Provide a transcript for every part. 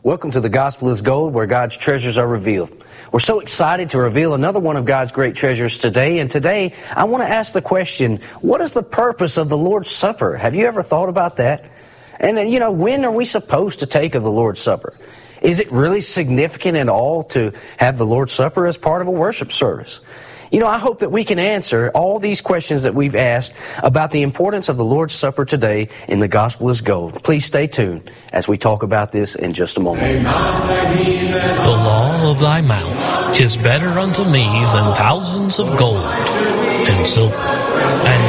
Welcome to The Gospel is Gold, where God's treasures are revealed. We're so excited to reveal another one of God's great treasures today. And today, I want to ask the question, what is the purpose of the Lord's Supper? Have you ever thought about that? And when are we supposed to take of the Lord's Supper? Is it really significant at all to have the Lord's Supper as part of a worship service? I hope that we can answer all these questions that we've asked about the importance of the Lord's Supper today in The Gospel is Gold. Please stay tuned as we talk about this in just a moment. The law of thy mouth is better unto me than thousands of gold and silver. And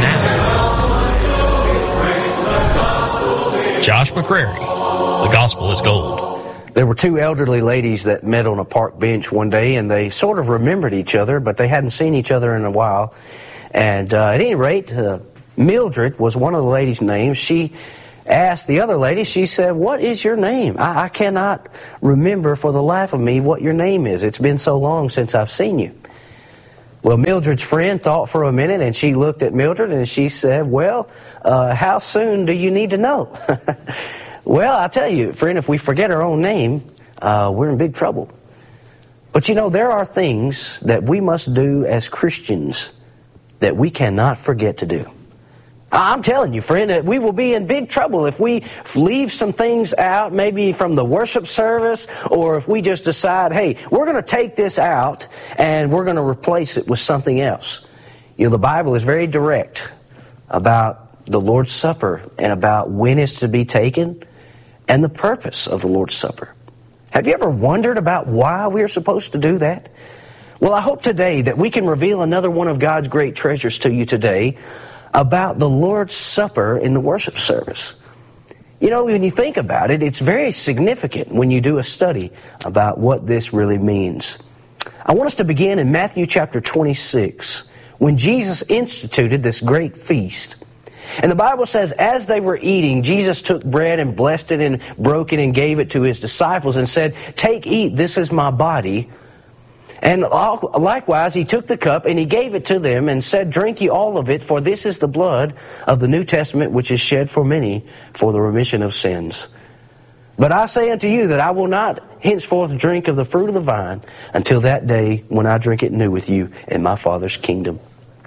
now, Josh McCrary, The Gospel is Gold. There were two elderly ladies that met on a park bench one day, and they sort of remembered each other, but they hadn't seen each other in a while. And at any rate, Mildred was one of the ladies' names. She asked the other lady, she said, "What is your name? I cannot remember for the life of me what your name is. It's been so long since I've seen you." Well, Mildred's friend thought for a minute, and she looked at Mildred, and she said, "Well, how soon do you need to know?" Well, I tell you, friend, if we forget our own name, we're in big trouble. But there are things that we must do as Christians that we cannot forget to do. I'm telling you, friend, that we will be in big trouble if we leave some things out, maybe from the worship service, or if we just decide, hey, we're going to take this out and we're going to replace it with something else. The Bible is very direct about the Lord's Supper and about when it's to be taken and the purpose of the Lord's Supper. Have you ever wondered about why we're supposed to do that? Well, I hope today that we can reveal another one of God's great treasures to you today about the Lord's Supper in the worship service. When you think about it, it's very significant when you do a study about what this really means. I want us to begin in Matthew chapter 26, when Jesus instituted this great feast. And the Bible says, as they were eating, Jesus took bread and blessed it and broke it and gave it to his disciples and said, "Take, eat, this is my body." And likewise, he took the cup and he gave it to them and said, "Drink ye all of it, for this is the blood of the New Testament, which is shed for many for the remission of sins. But I say unto you that I will not henceforth drink of the fruit of the vine until that day when I drink it new with you in my Father's kingdom."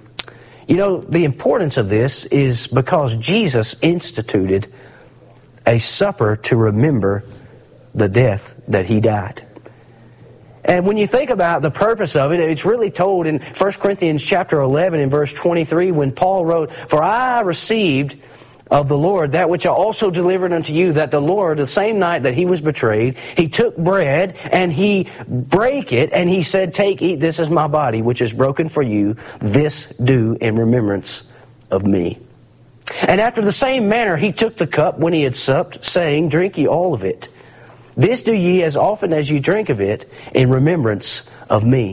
The importance of this is because Jesus instituted a supper to remember the death that he died. And when you think about the purpose of it, it's really told in 1 Corinthians chapter 11 and verse 23 when Paul wrote, "For I received of the Lord that which I also delivered unto you, that the Lord, the same night that he was betrayed, he took bread and he brake it, and he said, Take, eat, this is my body, which is broken for you. This do in remembrance of me. And after the same manner he took the cup when he had supped, saying, Drink ye all of it. This do ye as often as you drink of it in remembrance of me."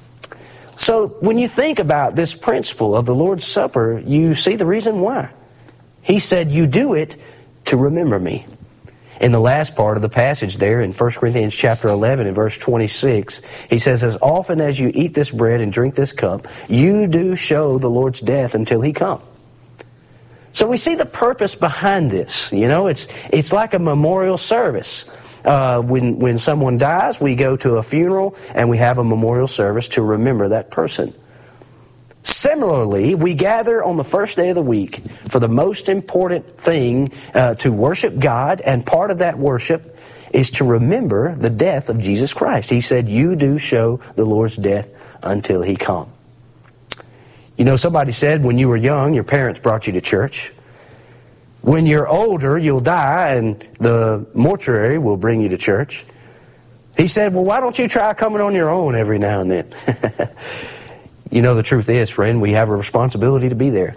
So when you think about this principle of the Lord's Supper, you see the reason why. He said, "You do it to remember me." In the last part of the passage there in 1 Corinthians chapter 11 and verse 26, he says, "As often as you eat this bread and drink this cup, you do show the Lord's death until he come." So we see the purpose behind this. It's like a memorial service. When someone dies, we go to a funeral and we have a memorial service to remember that person. Similarly, we gather on the first day of the week for the most important thing to worship God, and part of that worship is to remember the death of Jesus Christ. He said, "You do show the Lord's death until he come." Somebody said when you were young, your parents brought you to church. When you're older, you'll die, and the mortuary will bring you to church. He said, "Well, why don't you try coming on your own every now and then?" The truth is, friend, we have a responsibility to be there.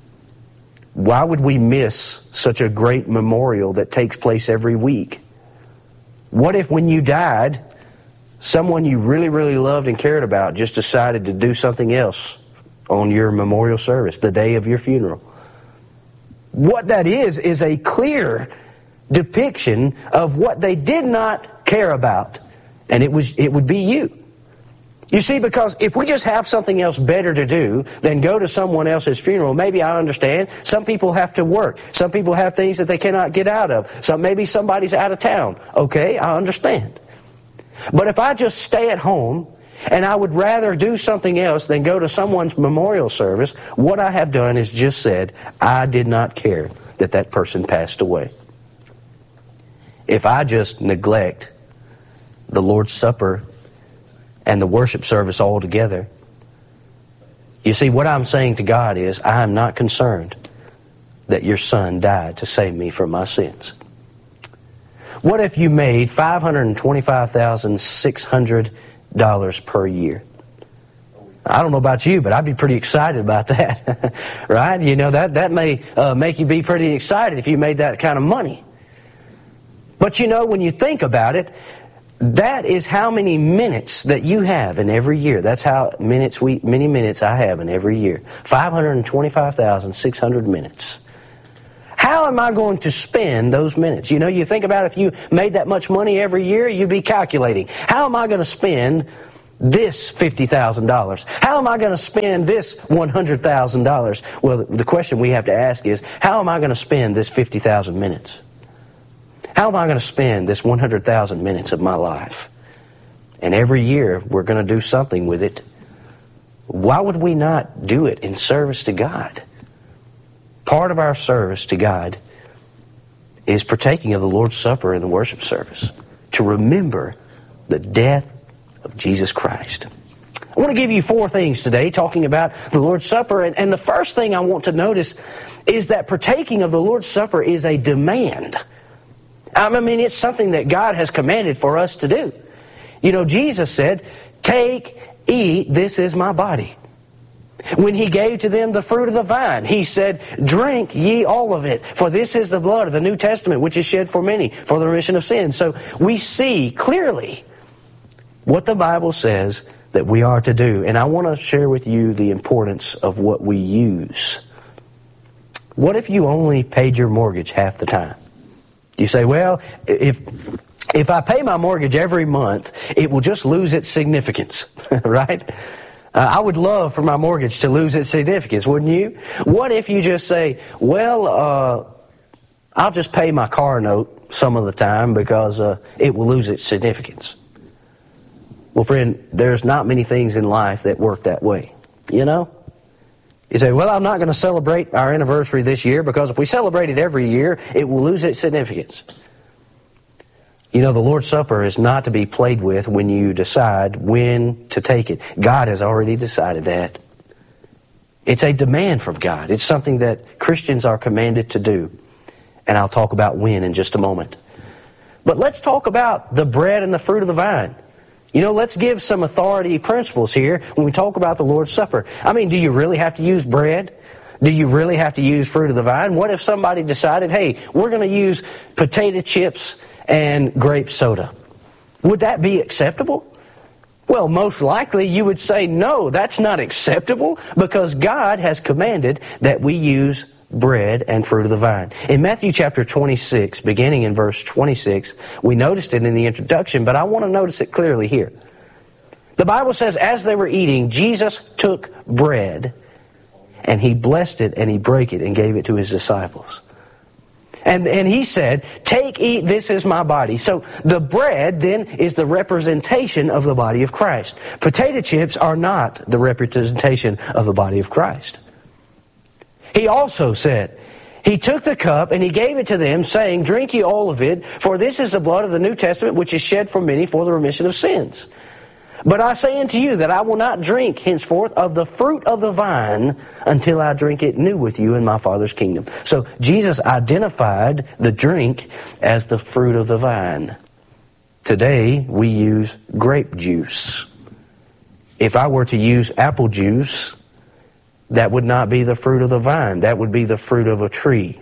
Why would we miss such a great memorial that takes place every week? What if when you died, someone you really, really loved and cared about just decided to do something else on your memorial service, the day of your funeral? What that is a clear depiction of what they did not care about, and it would be you. You see, because if we just have something else better to do than go to someone else's funeral, maybe I understand. Some people have to work. Some people have things that they cannot get out of. Maybe somebody's out of town. Okay, I understand. But if I just stay at home and I would rather do something else than go to someone's memorial service, what I have done is just said, I did not care that that person passed away. If I just neglect the Lord's Supper and the worship service altogether, you see, what I'm saying to God is, I am not concerned that your Son died to save me from my sins. What if you made $525,600 per year? I don't know about you, but I'd be pretty excited about that, right? You know, that may make you be pretty excited if you made that kind of money. But you know, when you think about it, that is how many minutes that you have in every year. That's how many minutes I have in every year. 525,600 minutes. How am I going to spend those minutes? You know, you think about if you made that much money every year, you'd be calculating, how am I going to spend this $50,000? How am I going to spend this $100,000? Well, the question we have to ask is, how am I going to spend this 50,000 minutes? How am I going to spend this 100,000 minutes of my life? And every year we're going to do something with it. Why would we not do it in service to God? Part of our service to God is partaking of the Lord's Supper and the worship service to remember the death of Jesus Christ. I want to give you 4 things today talking about the Lord's Supper. And the first thing I want to notice is that partaking of the Lord's Supper is a demand. I mean, it's something that God has commanded for us to do. You know, Jesus said, "Take, eat, this is my body." When He gave to them the fruit of the vine, He said, "Drink ye all of it, for this is the blood of the New Testament, which is shed for many, for the remission of sins." So we see clearly what the Bible says that we are to do. And I want to share with you the importance of what we use. What if you only paid your mortgage half the time? You say, well, if I pay my mortgage every month, it will just lose its significance, right? I would love for my mortgage to lose its significance, wouldn't you? What if you just say, well, I'll just pay my car note some of the time because it will lose its significance? Well, friend, there's not many things in life that work that way, you know? You say, well, I'm not going to celebrate our anniversary this year because if we celebrate it every year, it will lose its significance. You know, the Lord's Supper is not to be played with when you decide when to take it. God has already decided that. It's a demand from God. It's something that Christians are commanded to do. And I'll talk about when in just a moment. But let's talk about the bread and the fruit of the vine. You know, let's give some authority principles here when we talk about the Lord's Supper. I mean, do you really have to use bread? Do you really have to use fruit of the vine? What if somebody decided, hey, we're going to use potato chips and grape soda? Would that be acceptable? Well, most likely you would say, no, that's not acceptable because God has commanded that we use bread and fruit of the vine. In Matthew chapter 26, beginning in verse 26, we noticed it in the introduction, but I want to notice it clearly here. The Bible says, as they were eating, Jesus took bread, and He blessed it, and He broke it, and gave it to His disciples. And He said, "Take, eat, this is my body." So the bread then is the representation of the body of Christ. Potato chips are not the representation of the body of Christ. He also said, He took the cup and He gave it to them, saying, "Drink ye all of it, for this is the blood of the New Testament, which is shed for many for the remission of sins. But I say unto you that I will not drink henceforth of the fruit of the vine until I drink it new with you in my Father's kingdom." So Jesus identified the drink as the fruit of the vine. Today we use grape juice. If I were to use apple juice, that would not be the fruit of the vine. That would be the fruit of a tree.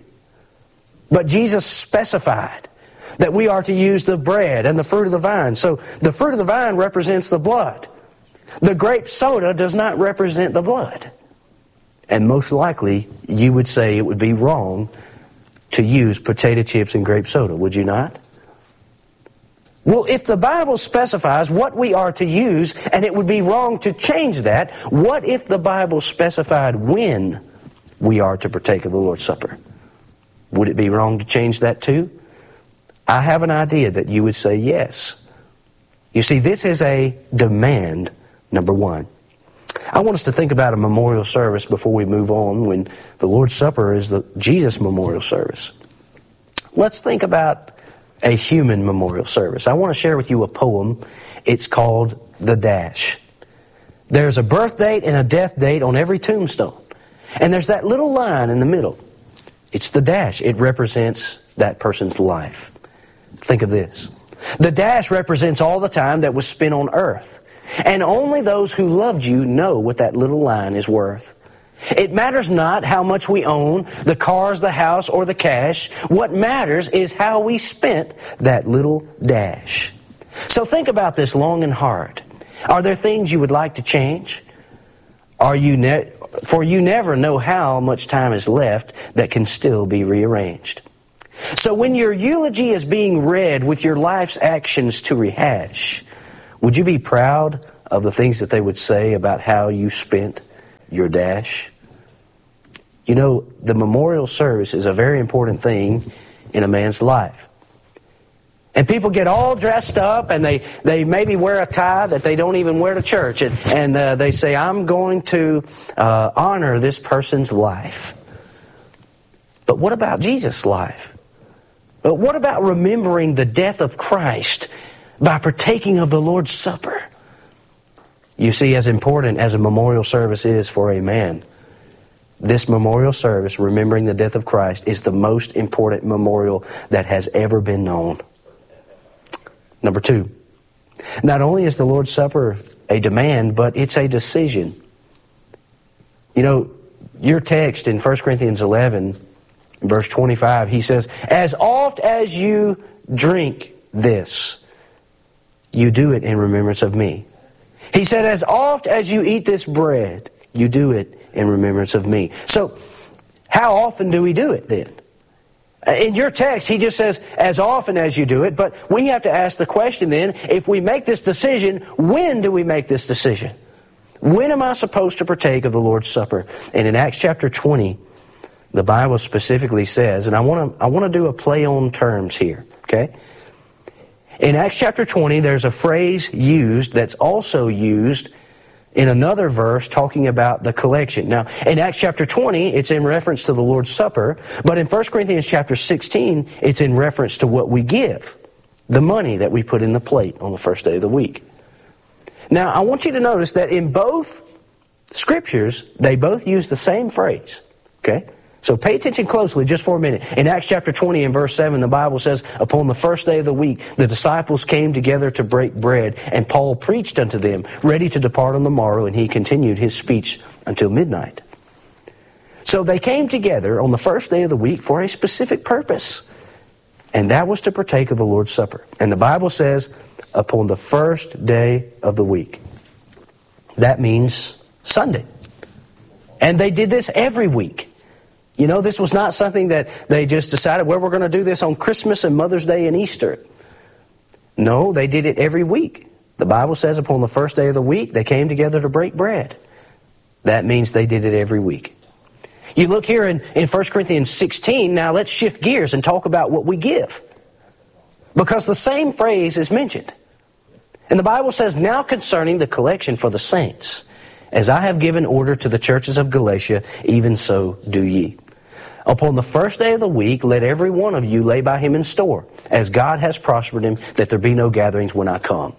But Jesus specified that we are to use the bread and the fruit of the vine. So the fruit of the vine represents the blood. The grape soda does not represent the blood. And most likely, you would say it would be wrong to use potato chips and grape soda, would you not? Well, if the Bible specifies what we are to use, and it would be wrong to change that, what if the Bible specified when we are to partake of the Lord's Supper? Would it be wrong to change that too? I have an idea that you would say yes. You see, this is a demand, number one. I want us to think about a memorial service before we move on, when the Lord's Supper is the Jesus memorial service. Let's think about a human memorial service. I want to share with you a poem. It's called The Dash. There's a birth date and a death date on every tombstone. And there's that little line in the middle. It's the dash. It represents that person's life. Think of this. The dash represents all the time that was spent on earth. And only those who loved you know what that little line is worth. It matters not how much we own, the cars, the house, or the cash. What matters is how we spent that little dash. So think about this long and hard. Are there things you would like to change? For you never know how much time is left that can still be rearranged. So when your eulogy is being read with your life's actions to rehash, would you be proud of the things that they would say about how you spent your dash? You know, the memorial service is a very important thing in a man's life. And people get all dressed up, and they maybe wear a tie that they don't even wear to church. And they say, I'm going to honor this person's life. But what about Jesus' life? But what about remembering the death of Christ by partaking of the Lord's Supper? You see, as important as a memorial service is for a man, this memorial service, remembering the death of Christ, is the most important memorial that has ever been known. Number two, not only is the Lord's Supper a demand, but it's a decision. You know, your text in 1 Corinthians 11, verse 25, he says, as oft as you drink this, you do it in remembrance of me. He said, as oft as you eat this bread, you do it in remembrance of me. So, how often do we do it then? In your text, he just says, as often as you do it, but we have to ask the question then, if we make this decision, when do we make this decision? When am I supposed to partake of the Lord's Supper? And in Acts chapter 20, the Bible specifically says, and I want to do a play on terms here, okay? In Acts chapter 20, there's a phrase used that's also used in another verse talking about the collection. Now, in Acts chapter 20, it's in reference to the Lord's Supper, but in 1 Corinthians chapter 16, it's in reference to what we give, the money that we put in the plate on the first day of the week. Now, I want you to notice that in both scriptures, they both use the same phrase, okay? So pay attention closely just for a minute. In Acts chapter 20 and verse 7, the Bible says, upon the first day of the week, the disciples came together to break bread, and Paul preached unto them, ready to depart on the morrow, and he continued his speech until midnight. So they came together on the first day of the week for a specific purpose, and that was to partake of the Lord's Supper. And the Bible says, upon the first day of the week. That means Sunday. And they did this every week. You know, this was not something that they just decided, well, we're going to do this on Christmas and Mother's Day and Easter. No, they did it every week. The Bible says upon the first day of the week, they came together to break bread. That means they did it every week. You look here in 1 Corinthians 16, now let's shift gears and talk about what we give. Because the same phrase is mentioned. And the Bible says, now concerning the collection for the saints, as I have given order to the churches of Galatia, even so do ye. Upon the first day of the week, let every one of you lay by him in store, as God has prospered him, that there be no gatherings when I come.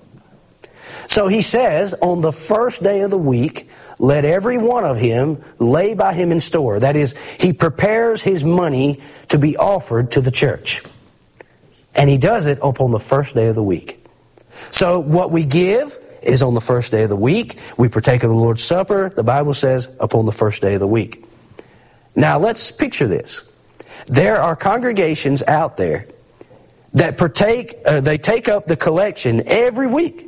So he says, on the first day of the week, let every one of him lay by him in store. That is, he prepares his money to be offered to the church. And he does it upon the first day of the week. So what we give is on the first day of the week. We partake of the Lord's Supper, the Bible says, upon the first day of the week. Now let's picture this. There are congregations out there that they take up the collection every week.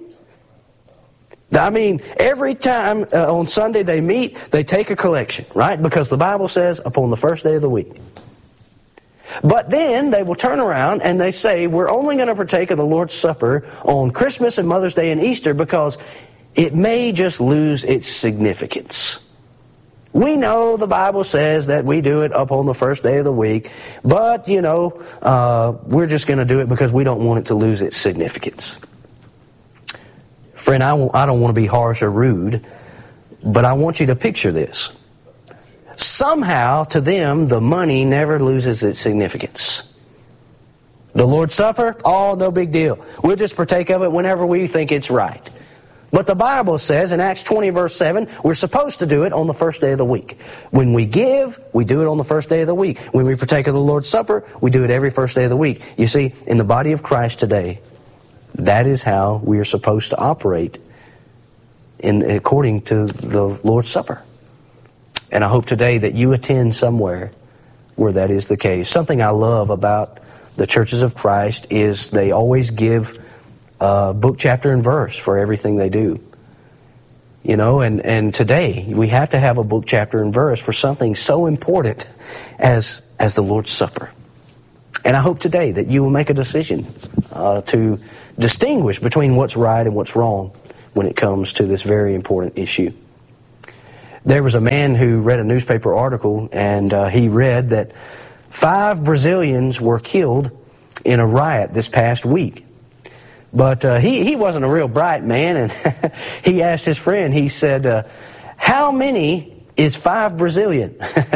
I mean, every time on Sunday they meet, they take a collection, right? Because the Bible says upon the first day of the week. But then they will turn around and they say, we're only going to partake of the Lord's Supper on Christmas and Mother's Day and Easter because it may just lose its significance. We know the Bible says that we do it up on the first day of the week, but, we're just going to do it because we don't want it to lose its significance. Friend, I don't want to be harsh or rude, but I want you to picture this. Somehow, to them, the money never loses its significance. The Lord's Supper, no big deal. We'll just partake of it whenever we think it's right. But the Bible says in Acts 20 verse 7, we're supposed to do it on the first day of the week. When we give, we do it on the first day of the week. When we partake of the Lord's Supper, we do it every first day of the week. You see, in the body of Christ today, that is how we are supposed to operate according to the Lord's Supper. And I hope today that you attend somewhere where that is the case. Something I love about the churches of Christ is they always give book, chapter, and verse for everything they do. And today we have to have a book, chapter, and verse for something so important as the Lord's Supper. And I hope today that you will make a decision to distinguish between what's right and what's wrong when it comes to this very important issue. There was a man who read a newspaper article, and he read that 5 Brazilians were killed in a riot this past week. But he wasn't a real bright man, and he asked his friend, he said, how many is 5 Brazilian?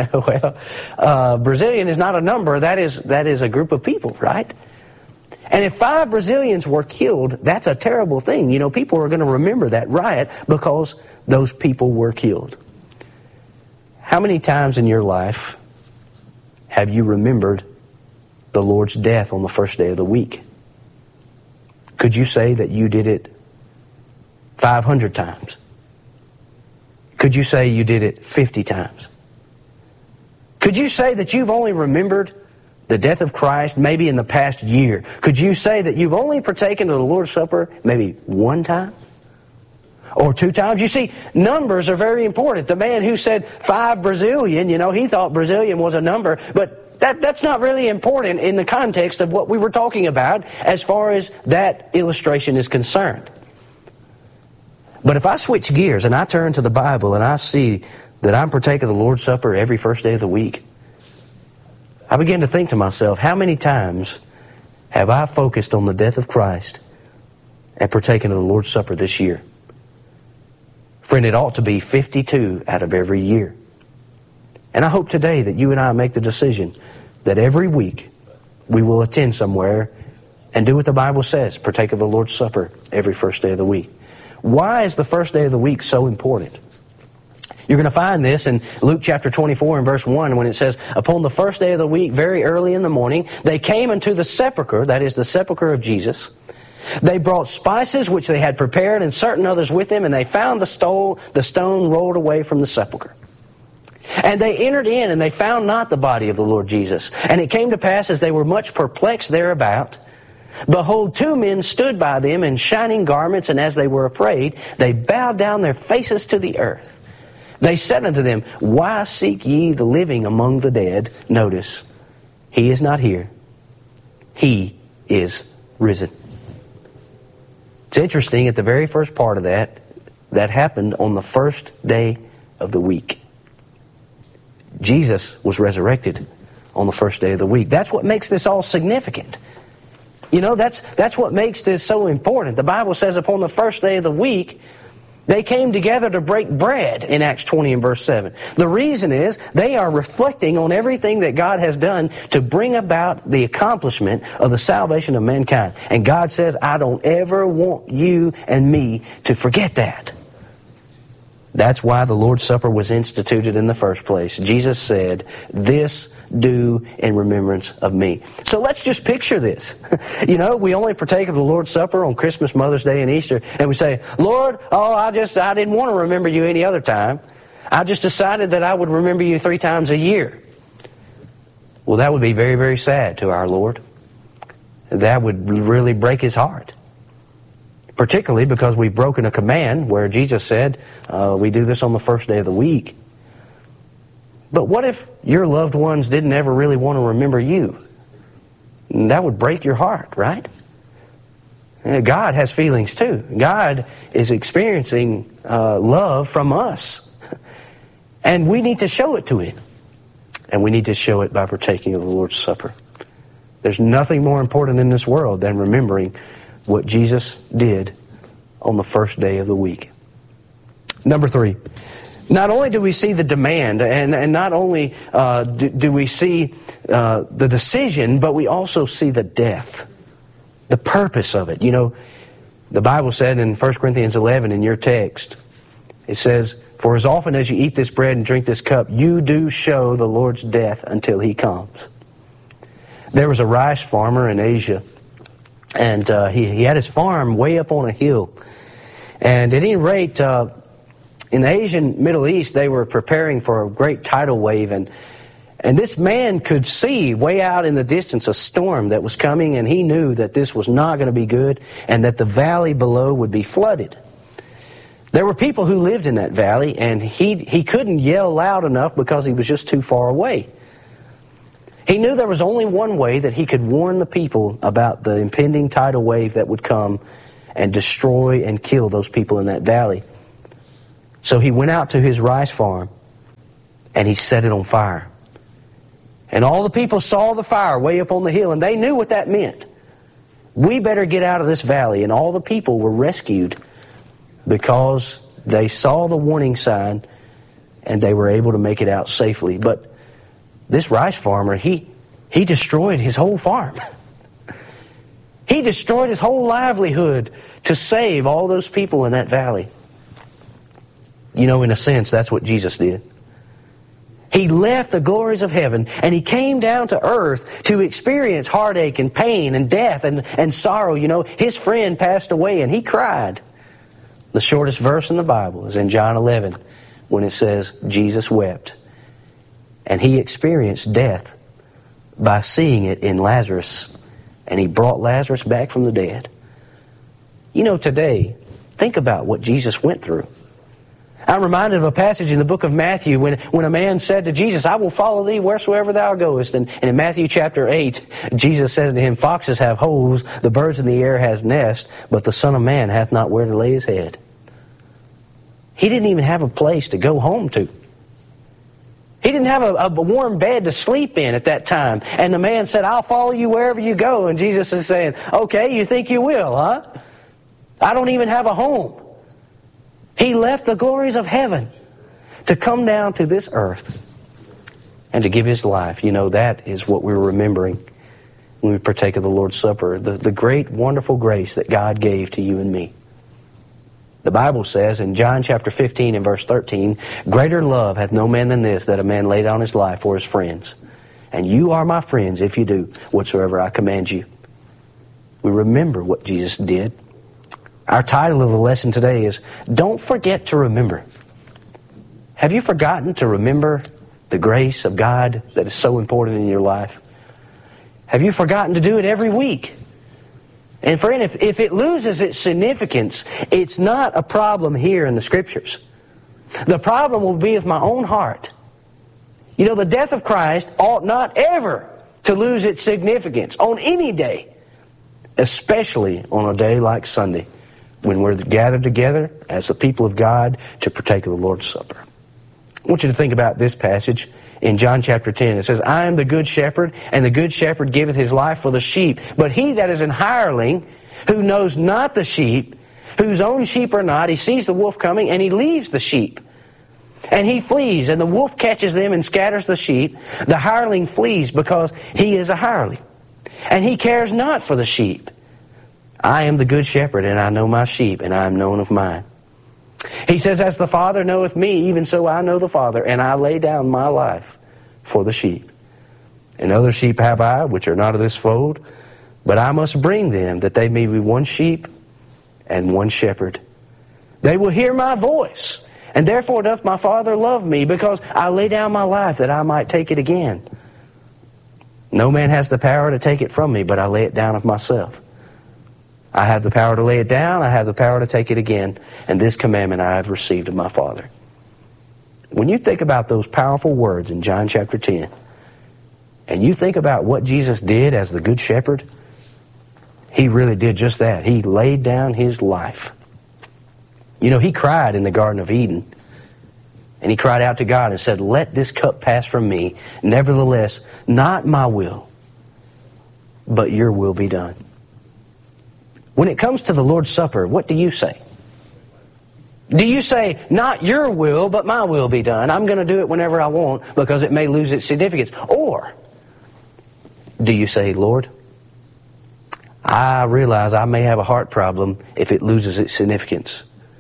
Well, Brazilian is not a number, that is a group of people, right? And if 5 Brazilians were killed, that's a terrible thing. People are going to remember that riot because those people were killed. How many times in your life have you remembered the Lord's death on the first day of the week? Could you say that you did it 500 times? Could you say you did it 50 times? Could you say that you've only remembered the death of Christ maybe in the past year? Could you say that you've only partaken of the Lord's Supper maybe 1 time? Or 2 times? You see, numbers are very important. The man who said 5 Brazilian, he thought Brazilian was a number, but that's not really important in the context of what we were talking about as far as that illustration is concerned. But if I switch gears and I turn to the Bible and I see that I'm partaking of the Lord's Supper every first day of the week, I begin to think to myself, how many times have I focused on the death of Christ and partaken of the Lord's Supper this year? Friend, it ought to be 52 out of every year. And I hope today that you and I make the decision that every week we will attend somewhere and do what the Bible says, partake of the Lord's Supper every first day of the week. Why is the first day of the week so important? You're going to find this in Luke chapter 24 and verse 1 when it says, upon the first day of the week, very early in the morning, they came unto the sepulchre, that is the sepulchre of Jesus. They brought spices which they had prepared and certain others with them, and they found the stone rolled away from the sepulchre. And they entered in, and they found not the body of the Lord Jesus. And it came to pass, as they were much perplexed thereabout, behold, 2 men stood by them in shining garments, and as they were afraid, they bowed down their faces to the earth. They said unto them, why seek ye the living among the dead? Notice, he is not here. He is risen. It's interesting, at the very first part of that happened on the first day of the week. Jesus was resurrected on the first day of the week. That's what makes this all significant. That's what makes this so important. The Bible says upon the first day of the week, they came together to break bread in Acts 20 and verse 7. The reason is they are reflecting on everything that God has done to bring about the accomplishment of the salvation of mankind. And God says, I don't ever want you and me to forget that. That's why the Lord's Supper was instituted in the first place. Jesus said, this do in remembrance of me. So let's just picture this. We only partake of the Lord's Supper on Christmas, Mother's Day, and Easter, and we say, Lord, I didn't want to remember you any other time. I just decided that I would remember you 3 times a year. Well, that would be very, very sad to our Lord. That would really break His heart. Particularly because we've broken a command where Jesus said, we do this on the first day of the week. But what if your loved ones didn't ever really want to remember you? And that would break your heart, right? God has feelings too. God is experiencing love from us. And we need to show it to Him. And we need to show it by partaking of the Lord's Supper. There's nothing more important in this world than remembering what Jesus did on the first day of the week. Number 3. Not only do we see the demand, and not only do we see the decision, but we also see the death, the purpose of it. You know, the Bible said in 1 Corinthians 11 in your text, it says, "For as often as you eat this bread and drink this cup, you do show the Lord's death until He comes." There was a rice farmer in Asia, and he had his farm way up on a hill. And at any rate, in the Asian Middle East, they were preparing for a great tidal wave, and this man could see way out in the distance a storm that was coming, and he knew that this was not going to be good and that the valley below would be flooded. There were people who lived in that valley, and he couldn't yell loud enough because he was just too far away. He knew there was only one way that he could warn the people about the impending tidal wave that would come and destroy and kill those people in that valley. So he went out to his rice farm and he set it on fire. And all the people saw the fire way up on the hill, and they knew what that meant. We better get out of this valley. And all the people were rescued because they saw the warning sign and they were able to make it out safely. But this rice farmer, he destroyed his whole farm. He destroyed his whole livelihood to save all those people in that valley. You know, in a sense, that's what Jesus did. He left the glories of heaven and He came down to earth to experience heartache and pain and death and sorrow. You know, His friend passed away and He cried. The shortest verse in the Bible is in John 11 when it says, Jesus wept. And He experienced death by seeing it in Lazarus. And He brought Lazarus back from the dead. You know, today, think about what Jesus went through. I'm reminded of a passage in the book of Matthew when a man said to Jesus, "I will follow thee wheresoever thou goest." And in Matthew chapter 8, Jesus said to him, "Foxes have holes, the birds in the air has nests, but the Son of Man hath not where to lay His head." He didn't even have a place to go home to. He didn't have a warm bed to sleep in at that time. And the man said, "I'll follow you wherever you go." And Jesus is saying, "Okay, you think you will, huh? I don't even have a home." He left the glories of heaven to come down to this earth and to give His life. You know, that is what we're remembering when we partake of the Lord's Supper. The great, wonderful grace that God gave to you and me. The Bible says in John chapter 15 and verse 13, "Greater love hath no man than this, that a man lay down his life for his friends. And you are my friends if you do whatsoever I command you." We remember what Jesus did. Our title of the lesson today is, Don't Forget to Remember. Have you forgotten to remember the grace of God that is so important in your life? Have you forgotten to do it every week? And friend, if it loses its significance, it's not a problem here in the Scriptures. The problem will be with my own heart. You know, the death of Christ ought not ever to lose its significance on any day, especially on a day like Sunday, when we're gathered together as the people of God to partake of the Lord's Supper. I want you to think about this passage in John chapter 10. It says, "I am the good shepherd, and the good shepherd giveth his life for the sheep. But he that is an hireling, who knows not the sheep, whose own sheep are not, he sees the wolf coming, and he leaves the sheep. And he flees, and the wolf catches them and scatters the sheep. The hireling flees because he is a hireling, and he cares not for the sheep. I am the good shepherd, and I know my sheep, and I am known of mine." He says, "As the Father knoweth me, even so I know the Father, and I lay down my life for the sheep. And other sheep have I, which are not of this fold, but I must bring them, that they may be one sheep and one shepherd. They will hear my voice, and therefore doth my Father love me, because I lay down my life that I might take it again. No man has the power to take it from me, but I lay it down of myself. I have the power to lay it down, I have the power to take it again, and this commandment I have received of my Father." When you think about those powerful words in John chapter 10, And you think about what Jesus did as the Good Shepherd, He really did just that. He laid down His life. You know, He cried in the Garden of Eden. And He cried out to God and said, "Let this cup pass from me. Nevertheless, not my will, but your will be done." When it comes to the Lord's Supper, what do you say? Do you say, "Not your will, but my will be done. I'm going to do it whenever I want because it may lose its significance"? Or do you say, "Lord, I realize I may have a heart problem if it loses its significance,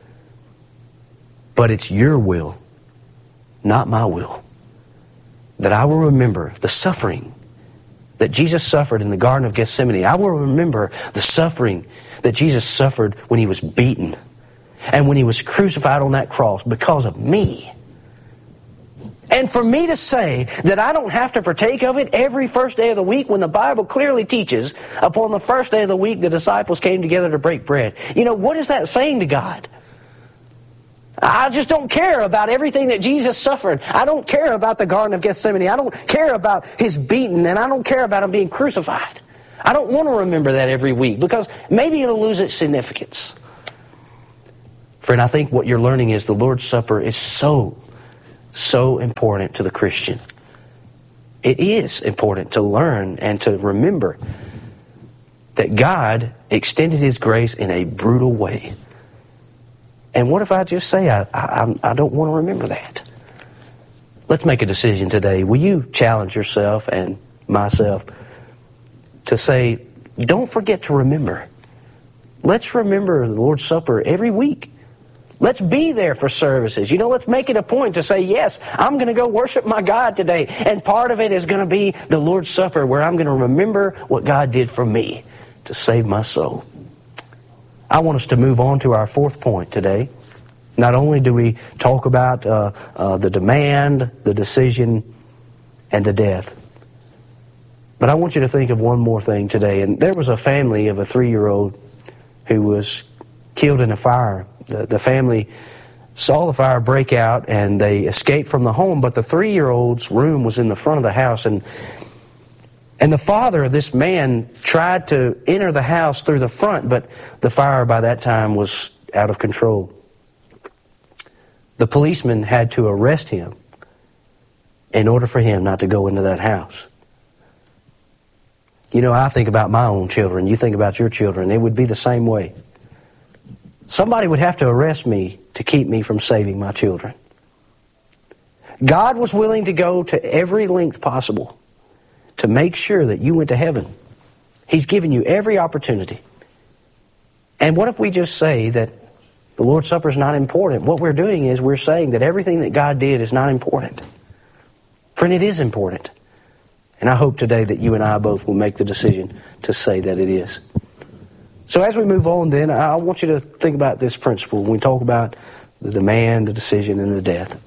but it's your will, not my will, that I will remember the suffering that Jesus suffered in the Garden of Gethsemane. I will remember the suffering that Jesus suffered when He was beaten and when He was crucified on that cross because of me. And for me to say that I don't have to partake of it every first day of the week when the Bible clearly teaches upon the first day of the week the disciples came together to break bread. You know, what is that saying to God? I just don't care about everything that Jesus suffered. I don't care about the Garden of Gethsemane. I don't care about His beating, and I don't care about Him being crucified. I don't want to remember that every week because maybe it'll lose its significance. Friend, I think what you're learning is the Lord's Supper is so important to the Christian. It is important to learn and to remember that God extended His grace in a brutal way. And what if I just say, I don't want to remember that? Let's make a decision today. Will you challenge yourself and myself to say, don't forget to remember. Let's remember the Lord's Supper every week. Let's be there for services. You know, let's make it a point to say, yes, I'm going to go worship my God today. And part of it is going to be the Lord's Supper where I'm going to remember what God did for me to save my soul. I want us to move on to our fourth point today. Not only do we talk about the demand, the decision, and the death, but I want you to think of one more thing today. And there was a family of a 3-year-old who was killed in a fire. The family saw the fire break out and they escaped from the home, but the 3-year-old's room was in the front of the house, and the father of this man tried to enter the house through the front, but the fire by that time was out of control. The policeman had to arrest him in order for him not to go into that house. You know, I think about my own children. You think about your children. It would be the same way. Somebody would have to arrest me to keep me from saving my children. God was willing to go to every length possible to make sure that you went to heaven. He's given you every opportunity. And what if we just say that the Lord's Supper is not important? What we're doing is we're saying that everything that God did is not important. Friend, it is important. And I hope today that you and I both will make the decision to say that it is. So as we move on then, I want you to think about this principle when we talk about the demand, the decision, and the death.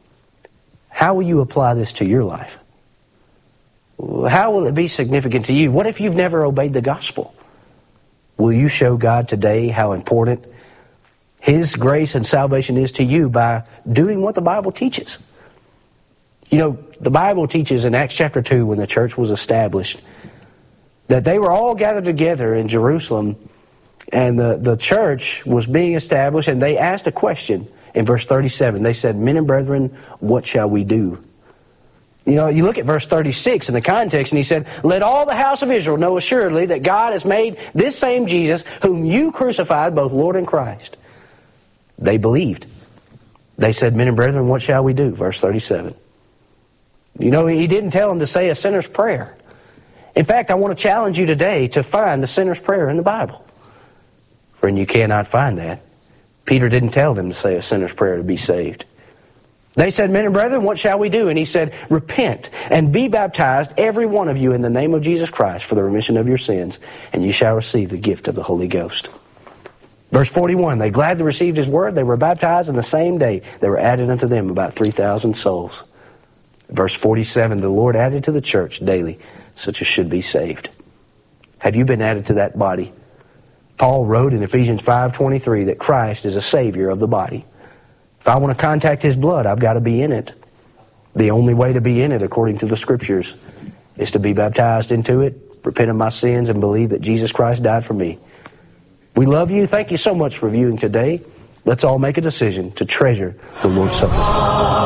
How will you apply this to your life? How will it be significant to you? What if you've never obeyed the gospel? Will you show God today how important His grace and salvation is to you by doing what the Bible teaches? You know, the Bible teaches in Acts chapter 2, when the church was established, that they were all gathered together in Jerusalem, and the church was being established, and they asked a question in verse 37. They said, "Men and brethren, what shall we do?" You know, you look at verse 36 in the context, and he said, "Let all the house of Israel know assuredly that God has made this same Jesus, whom you crucified, both Lord and Christ." They believed. They said, "Men and brethren, what shall we do?" Verse 37. You know, he didn't tell them to say a sinner's prayer. In fact, I want to challenge you today to find the sinner's prayer in the Bible. Friend, you cannot find that. Peter didn't tell them to say a sinner's prayer to be saved. They said, "Men and brethren, what shall we do?" And he said, "Repent and be baptized, every one of you, in the name of Jesus Christ for the remission of your sins, and you shall receive the gift of the Holy Ghost." Verse 41, they gladly received his word. They were baptized, and the same day there were added unto them about 3,000 souls. Verse 47, the Lord added to the church daily such as should be saved. Have you been added to that body? Paul wrote in Ephesians 5:23 that Christ is a Savior of the body. If I want to contact His blood, I've got to be in it. The only way to be in it, according to the Scriptures, is to be baptized into it, repent of my sins, and believe that Jesus Christ died for me. We love you. Thank you so much for viewing today. Let's all make a decision to treasure the Lord's Supper.